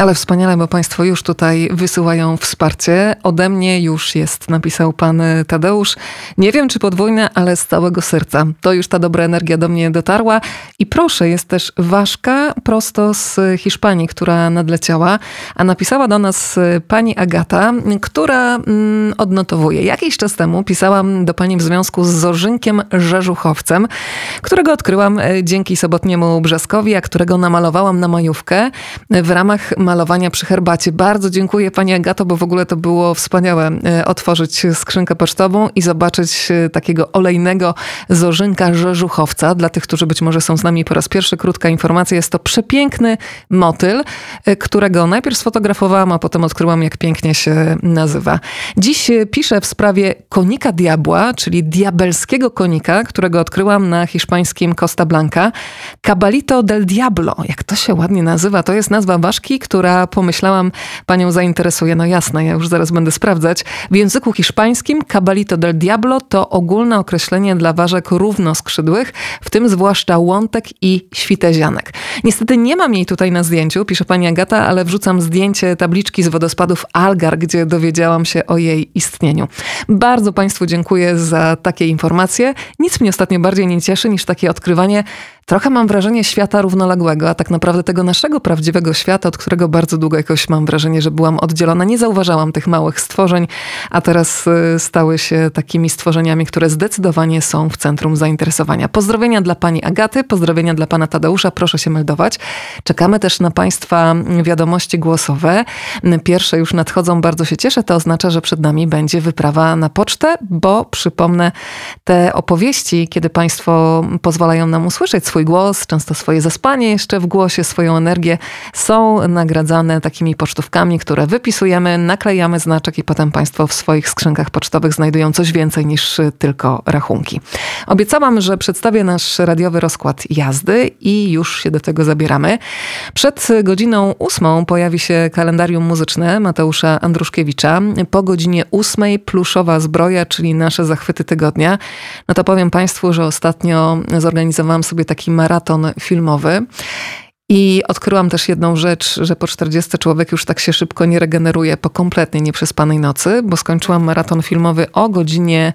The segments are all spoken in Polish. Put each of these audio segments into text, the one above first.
Ale wspaniale, bo Państwo już tutaj wysyłają wsparcie. Ode mnie już jest, napisał pan Tadeusz. Nie wiem, czy podwójne, ale z całego serca. To już ta dobra energia do mnie dotarła. I proszę, jest też Waszka prosto z Hiszpanii, która nadleciała, a napisała do nas pani Agata, która odnotowuje. Jakiś czas temu pisałam do pani w związku z Zorzynkiem Rzeżuchowcem, którego odkryłam dzięki sobotniemu Brzaskowi, a którego namalowałam na majówkę w ramach malowania przy herbacie. Bardzo dziękuję pani Agato, bo w ogóle to było wspaniałe otworzyć skrzynkę pocztową i zobaczyć takiego olejnego Zorzynka Rzeżuchowca. Dla tych, którzy być może są z nami po raz pierwszy, krótka informacja. Jest to przepiękny motyl, którego najpierw sfotografowałam, a potem odkryłam, jak pięknie się nazywa. Dziś piszę w sprawie konika diabła, czyli diabelskiego konika, którego odkryłam na hiszpańskim Costa Blanca. Cabalito del Diablo, jak to się ładnie nazywa, to jest nazwa ważki, która pomyślałam panią zainteresuje. No jasne, ja już zaraz będę sprawdzać. W języku hiszpańskim Cabalito del Diablo to ogólne określenie dla ważek równoskrzydłych, w tym zwłaszcza łątek i świtezianek. Niestety nie mam jej tutaj na zdjęciu, pisze pani Agata, ale wrzucam zdjęcie tabliczki z wodospadów Algar, gdzie dowiedziałam się o jej istnieniu. Bardzo Państwu dziękuję za takie informacje. Nic mnie ostatnio bardziej nie cieszy niż takie odkrywanie. Trochę mam wrażenie świata równoległego, a tak naprawdę tego naszego prawdziwego świata, od którego bardzo długo jakoś mam wrażenie, że byłam oddzielona. Nie zauważałam tych małych stworzeń, a teraz stały się takimi stworzeniami, które zdecydowanie są w centrum zainteresowania. Pozdrowienia dla pani Agaty, pozdrowienia dla pana Tadeusza, proszę się meldować. Czekamy też na państwa wiadomości głosowe. Pierwsze już nadchodzą, bardzo się cieszę. To oznacza, że przed nami będzie wyprawa na pocztę, bo przypomnę, te opowieści, kiedy państwo pozwalają nam usłyszeć swój głos, często swoje zaspanie jeszcze w głosie, swoją energię, są nagradzane takimi pocztówkami, które wypisujemy, naklejamy znaczek i potem państwo w swoich skrzynkach pocztowych znajdują coś więcej niż tylko rachunki. Obiecałam, że przedstawię nasz radiowy rozkład jazdy i już się do tego zabieramy. Przed godziną 8 pojawi się kalendarium muzyczne Mateusza Andruszkiewicza. Po godzinie 8 pluszowa zbroja, czyli nasze zachwyty tygodnia. No to powiem państwu, że ostatnio zorganizowałam sobie taki maraton filmowy. I odkryłam też jedną rzecz, że po 40 człowiek już tak się szybko nie regeneruje po kompletnie nieprzespanej nocy, bo skończyłam maraton filmowy o godzinie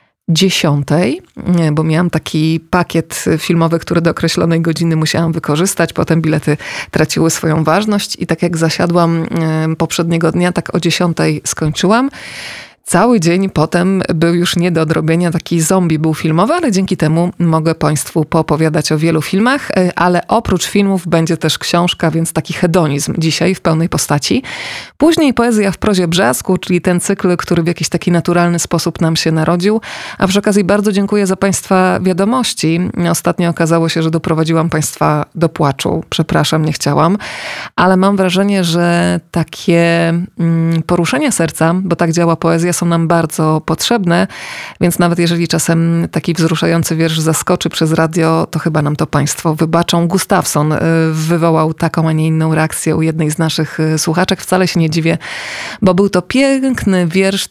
10, bo miałam taki pakiet filmowy, który do określonej godziny musiałam wykorzystać. Potem bilety traciły swoją ważność i tak jak zasiadłam poprzedniego dnia, tak o 10 skończyłam. Cały dzień potem był już nie do odrobienia, taki zombie był filmowy, ale dzięki temu mogę państwu poopowiadać o wielu filmach, ale oprócz filmów będzie też książka, więc taki hedonizm dzisiaj w pełnej postaci. Później poezja w prozie Brzasku, czyli ten cykl, który w jakiś taki naturalny sposób nam się narodził. A przy okazji bardzo dziękuję za państwa wiadomości. Ostatnio okazało się, że doprowadziłam państwa do płaczu. Przepraszam, nie chciałam, ale mam wrażenie, że takie poruszenia serca, bo tak działa poezja, są nam bardzo potrzebne, więc nawet jeżeli czasem taki wzruszający wiersz zaskoczy przez radio, to chyba nam to państwo wybaczą. Gustafson wywołał taką, a nie inną reakcję u jednej z naszych słuchaczek. Wcale się nie dziwię, bo był to piękny wiersz,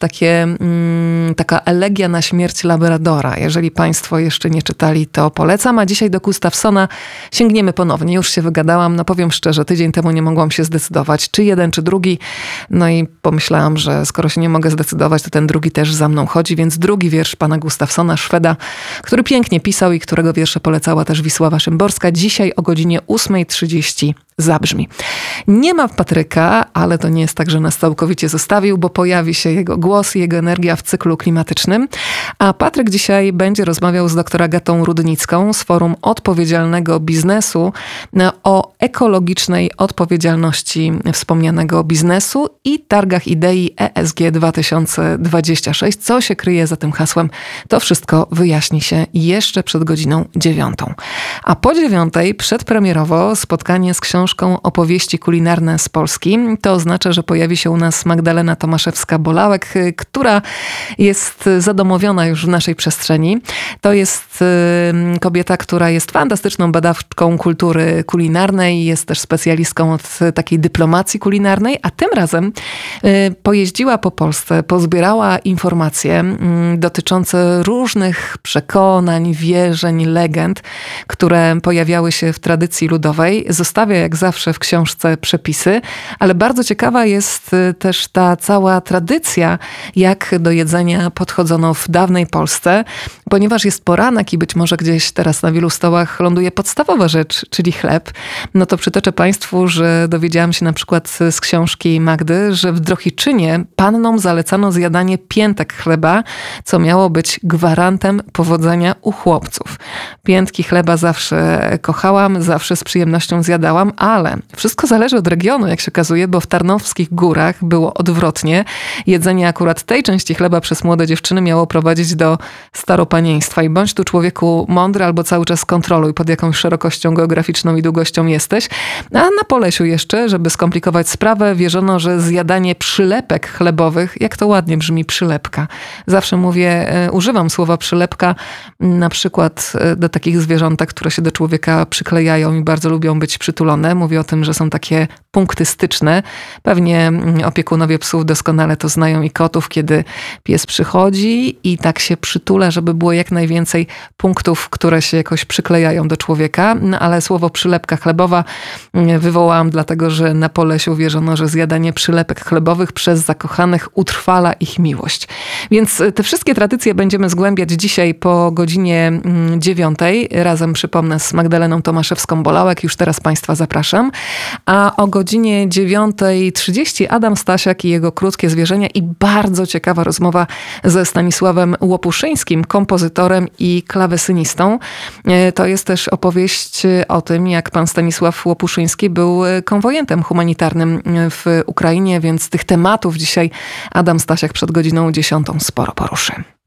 taka elegia na śmierć Labradora. Jeżeli państwo jeszcze nie czytali, to polecam, a dzisiaj do Gustafsona sięgniemy ponownie. Już się wygadałam, no powiem szczerze, tydzień temu nie mogłam się zdecydować, czy jeden, czy drugi. No i pomyślałam, że skoro się nie mogę zdecydować, to ten drugi też za mną chodzi, więc drugi wiersz pana Gustafsona, Szweda, który pięknie pisał i którego wiersze polecała też Wisława Szymborska. Dzisiaj o godzinie 8:30 zabrzmi. Nie ma Patryka, ale to nie jest tak, że nas całkowicie zostawił, bo pojawi się jego głos i jego energia w cyklu klimatycznym. A Patryk dzisiaj będzie rozmawiał z dr Agatą Rudnicką z Forum Odpowiedzialnego Biznesu o ekologicznej odpowiedzialności wspomnianego biznesu i targach idei ESG 2026. Co się kryje za tym hasłem? To wszystko wyjaśni się jeszcze przed godziną 9. A po 9 przedpremierowo spotkanie z książką Opowieści kulinarne z Polski. To oznacza, że pojawi się u nas Magdalena Tomaszewska-Bolałek, która jest zadomowiona już w naszej przestrzeni. To jest kobieta, która jest fantastyczną badaczką kultury kulinarnej, jest też specjalistką od takiej dyplomacji kulinarnej, a tym razem pojeździła po Polsce, pozbierała informacje dotyczące różnych przekonań, wierzeń, legend, które pojawiały się w tradycji ludowej. Zostawia, jak jak zawsze w książce przepisy, ale bardzo ciekawa jest też ta cała tradycja, jak do jedzenia podchodzono w dawnej Polsce, ponieważ jest poranek i być może gdzieś teraz na wielu stołach ląduje podstawowa rzecz, czyli chleb, no to przytoczę Państwu, że dowiedziałam się na przykład z książki Magdy, że w Drohiczynie pannom zalecano zjadanie piętek chleba, co miało być gwarantem powodzenia u chłopców. Piętki chleba zawsze kochałam, zawsze z przyjemnością zjadałam, ale wszystko zależy od regionu, jak się okazuje, bo w Tarnowskich Górach było odwrotnie. Jedzenie akurat tej części chleba przez młode dziewczyny miało prowadzić do staropanieństwa. I bądź tu człowieku mądry, albo cały czas kontroluj, pod jakąś szerokością geograficzną i długością jesteś. A na Polesiu jeszcze, żeby skomplikować sprawę, wierzono, że zjadanie przylepek chlebowych, jak to ładnie brzmi przylepka. Zawsze mówię, używam słowa przylepka na przykład do takich zwierzątek, które się do człowieka przyklejają i bardzo lubią być przytulone. Mówię o tym, że są takie punkty styczne. Pewnie opiekunowie psów doskonale to znają i kotów, kiedy pies przychodzi i tak się przytula, żeby było jak najwięcej punktów, które się jakoś przyklejają do człowieka. No ale słowo przylepka chlebowa wywołałam dlatego, że na Polesiu wierzono, że zjadanie przylepek chlebowych przez zakochanych utrwala ich miłość. Więc te wszystkie tradycje będziemy zgłębiać dzisiaj po godzinie 9. Razem, przypomnę, z Magdaleną Tomaszewską-Bolałek. Już teraz Państwa zapraszam. A o godzinie 9:30 Adam Stasiak i jego krótkie zwierzenia i bardzo ciekawa rozmowa ze Stanisławem Łopuszyńskim, kompozytorem i klawesynistą. To jest też opowieść o tym, jak pan Stanisław Łopuszyński był konwojentem humanitarnym w Ukrainie, więc tych tematów dzisiaj Adam Stasiak przed godziną 10 sporo poruszy.